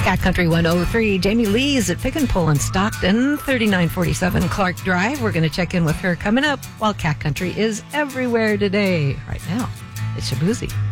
Cat Country 103. Jamie Lee's at Pick and Pull in Stockton, 3947 Clark Drive. We're going to check in with her coming up while Cat Country is everywhere today. Right now, it's Shabuzi.